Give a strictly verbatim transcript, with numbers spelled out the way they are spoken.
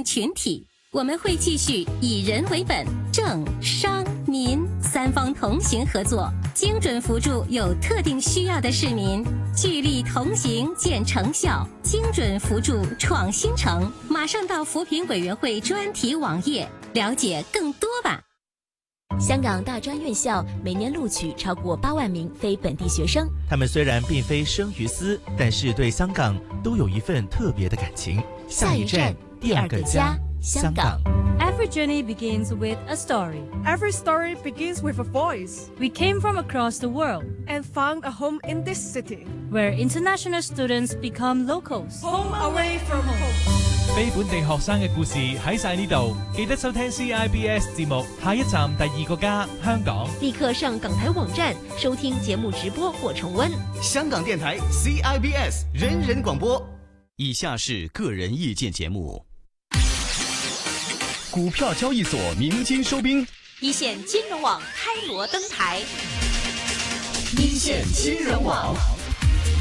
群体。我们会继续以人为本，政商民三方同行合作，精准扶助有特定需要的市民，聚力同行见成效，精准扶助创新城。马上到扶贫委员会专题网页了解更多吧。 香港大专院校每年录取超过八万名非本地学生， 他们虽然并非生于斯，但是对香港都有一份特别的感情。 下一站，第二个家，香港。 Every journey begins with a story. Every story begins with a voice. We came from across the world and found a home in this city, where international students become locals. Home away from home. 非本地學生嘅故事喺晒呢度，記得收聽 C I B S 節目，下一站第二個家，香港。 立刻上港台網站收聽節目直播或重溫。 香港電台 C I B S 人人廣播。以下是個人意見節目。股票交易所鳴金收兵， 一線金融網開鑼登台。 一線金融網。